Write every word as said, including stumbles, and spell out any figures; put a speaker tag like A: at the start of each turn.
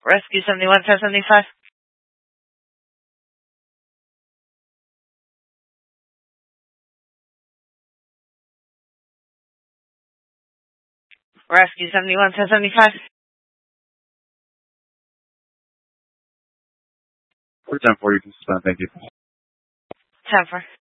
A: Rescue seventy-one, ten seventy-five. Rescue seventy-one, ten seventy-five.
B: For ten four, you can suspend. Thank you.
A: ten four.